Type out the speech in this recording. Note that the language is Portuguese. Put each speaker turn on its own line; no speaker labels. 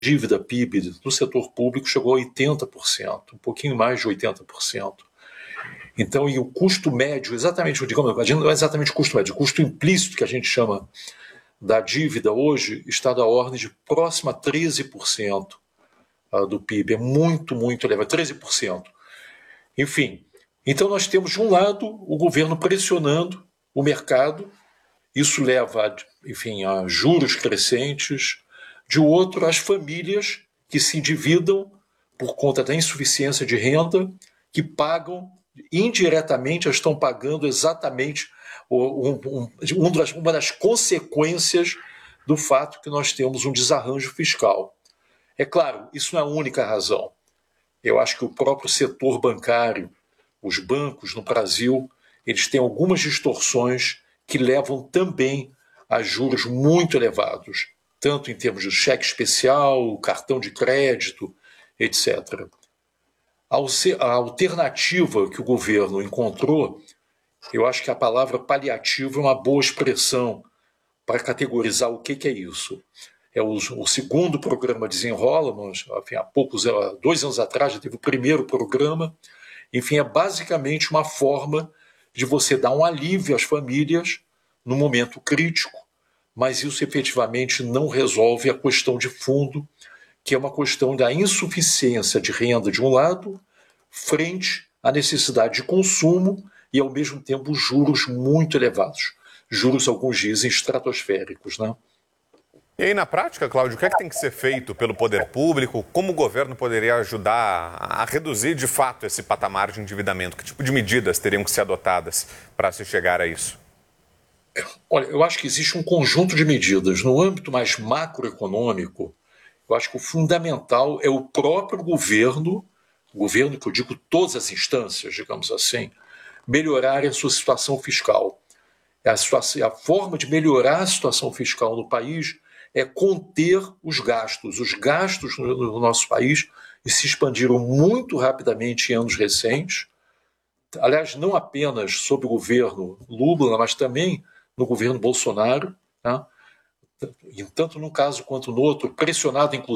dívida PIB do setor público chegou a 80%, um pouquinho mais de 80%. Então, e o custo médio, exatamente, digamos, não é exatamente o custo médio, o custo implícito que a gente chama da dívida hoje está da ordem de próxima a 13% do PIB. É muito, muito elevado, 13%. Enfim, então nós temos de um lado o governo pressionando o mercado, isso leva, enfim, a juros crescentes, de outro as famílias que se endividam por conta da insuficiência de renda, que pagam, indiretamente estão pagando exatamente uma das consequências do fato que nós temos um desarranjo fiscal. É claro, isso não é a única razão. Eu acho que o próprio setor bancário, os bancos no Brasil, eles têm algumas distorções que levam também a juros muito elevados, tanto em termos de cheque especial, cartão de crédito, etc. A alternativa que o governo encontrou, eu acho que a palavra paliativo é uma boa expressão para categorizar o que é isso. É o segundo programa Desenrola, enfim, há 2 anos atrás já teve o primeiro programa. Enfim, é basicamente uma forma de você dar um alívio às famílias no momento crítico, mas isso efetivamente não resolve a questão de fundo, que é uma questão da insuficiência de renda de um lado, frente à necessidade de consumo e, ao mesmo tempo, juros muito elevados. Juros, alguns dizem, estratosféricos, né?
E aí, na prática, Cláudio, o que é que tem que ser feito pelo poder público? Como o governo poderia ajudar a reduzir, de fato, esse patamar de endividamento? Que tipo de medidas teriam que ser adotadas para se chegar a isso?
Olha, eu acho que existe um conjunto de medidas. No âmbito mais macroeconômico, eu acho que o fundamental é o próprio governo que eu digo todas as instâncias, digamos assim, melhorarem a sua situação fiscal. A forma de melhorar a situação fiscal no país é conter os gastos. Os gastos no nosso país se expandiram muito rapidamente em anos recentes. Aliás, não apenas sob o governo Lula, mas também no governo Bolsonaro, né? Tanto num caso quanto no outro, pressionado inclusive